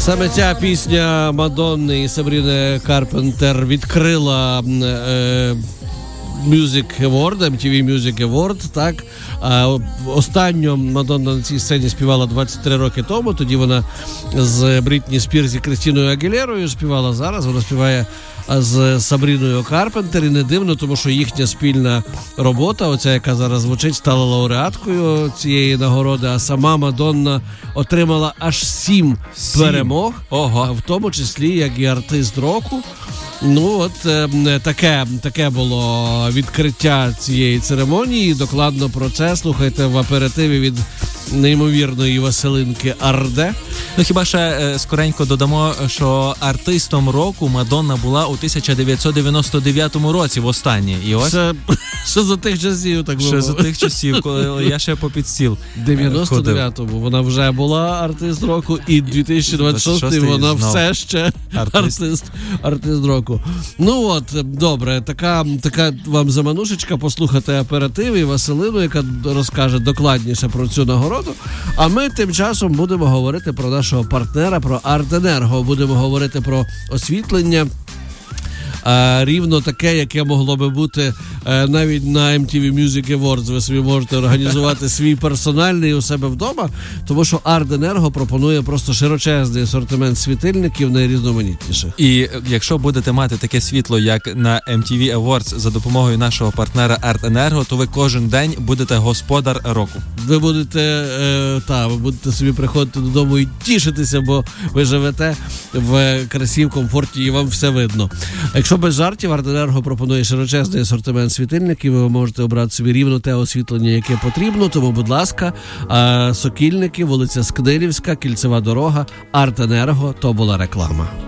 Саме ця пісня Мадонни і Сабріни Карпентер відкрила Music Award, MTV Music Award, так. Останньо Мадонна на цій сцені співала 23 роки тому, тоді вона з Брітні Спірс і Крістіною Агілерою співала, зараз вона співає з Сабріною Карпентер, і не дивно, тому що їхня спільна робота, оця, яка зараз звучить, стала лауреаткою цієї нагороди, а сама Мадонна отримала аж 7 перемог, в тому числі як і артист року. Ну от таке було відкриття цієї церемонії. Докладно про це слухайте в аперитиві від неймовірної Василинки Арде. Ну хіба ще скоренько додамо, що артистом року Мадонна була у 1999 році востаннє. І ось ще за тих часів, так було. Ще за тих часів, коли я ще попід стіл. 99-му вона вже була артист року, і 2026 вона все ще артист року. Ну от, добре, така вам заманушечка, послухати аперитив і Василину, яка розкаже докладніше про цю нагороду. А ми тим часом будемо говорити про нашого партнера, про Артенерго. Будемо говорити про освітлення. Рівно таке, яке могло би бути навіть на MTV Music Awards. Ви собі можете організувати свій персональний у себе вдома, тому що Артенерго пропонує просто широчезний асортимент світильників, найрізноманітніших. І якщо будете мати таке світло, як на MTV Awards за допомогою нашого партнера Артенерго, то ви кожен день будете господар року. Ви будете собі приходити додому і тішитися, бо ви живете в красі, в комфорті і вам все видно. Якщо без жартів, Артенерго пропонує широчезний асортимент світильників, ви можете обрати собі рівно те освітлення, яке потрібно, тому, будь ласка, Сокільники, вулиця Скнирівська, Кільцева дорога, Артенерго, то була реклама.